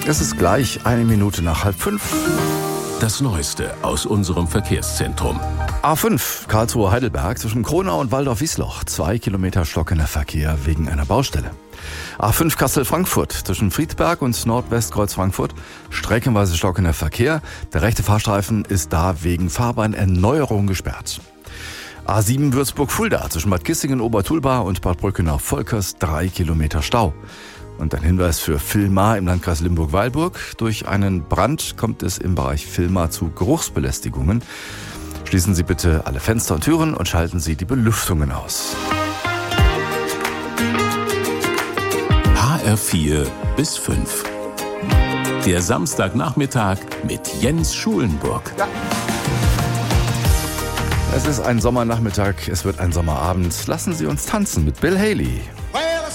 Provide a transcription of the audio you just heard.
Es ist gleich 1 Minute nach 4:30. Das Neueste aus unserem Verkehrszentrum. A5 Karlsruhe-Heidelberg zwischen Kronau und Waldorf-Wiesloch. 2 Kilometer stockender Verkehr wegen einer Baustelle. A5 Kassel-Frankfurt zwischen Friedberg und Nordwestkreuz Frankfurt. Streckenweise stockender Verkehr. Der rechte Fahrstreifen ist da wegen Fahrbahnerneuerung gesperrt. A7 Würzburg-Fulda zwischen Bad Kissingen-Obertulba und Bad Brückenau-Volkers. 3 Kilometer Stau. Und ein Hinweis für Villmar im Landkreis Limburg-Weilburg. Durch einen Brand kommt es im Bereich Villmar zu Geruchsbelästigungen. Schließen Sie bitte alle Fenster und Türen und schalten Sie die Belüftungen aus. HR4 bis 5. Der Samstagnachmittag mit Jens Schulenburg. Ja. Es ist ein Sommernachmittag, es wird ein Sommerabend. Lassen Sie uns tanzen mit Bill Haley.